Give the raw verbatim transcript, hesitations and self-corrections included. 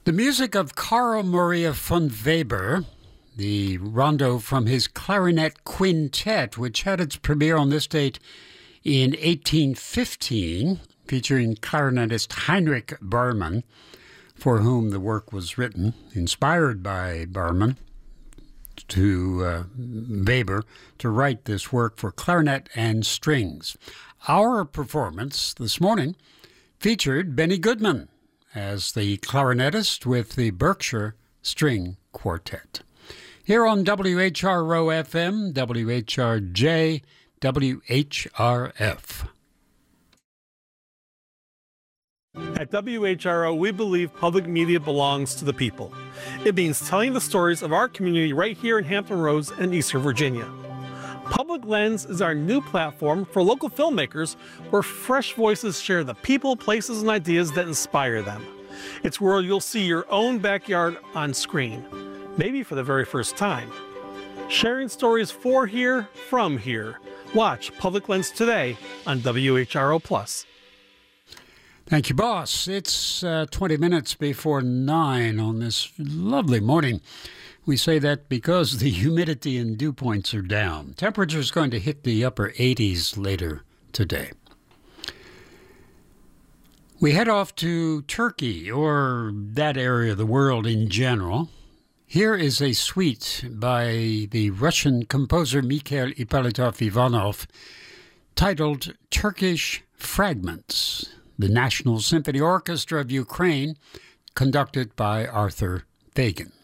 The music of Carl Maria von Weber, the rondo from his clarinet quintet, which had its premiere on this date in eighteen fifteen, featuring clarinetist Heinrich Barman, for whom the work was written, inspired by Barman to uh, Weber to write this work for clarinet and strings. Our performance this morning featured Benny Goodman as the clarinetist with the Berkshire String Quartet. Here on W H R O F M, W H R J, W H R F. At W H R O, we believe public media belongs to the people. It means telling the stories of our community right here in Hampton Roads and Eastern Virginia. Public Lens is our new platform for local filmmakers where fresh voices share the people, places, and ideas that inspire them. It's where you'll see your own backyard on screen, maybe for the very first time. Sharing stories for here, from here. Watch Public Lens today on W H R O Plus. Thank you, boss. It's uh, twenty minutes before nine on this lovely morning. We say that because the humidity and dew points are down. Temperature is going to hit the upper eighties later today. We head off to Turkey, or that area of the world in general. Here is a suite by the Russian composer Mikhail Ippolitov Ivanov titled Turkish Fragments, the National Symphony Orchestra of Ukraine, conducted by Arthur Fagan.